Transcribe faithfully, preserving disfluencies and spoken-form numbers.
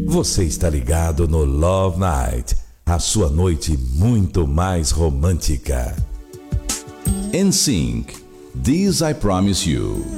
Você está ligado no Love Night, a sua noite muito mais romântica. N Sync, This I Promise You.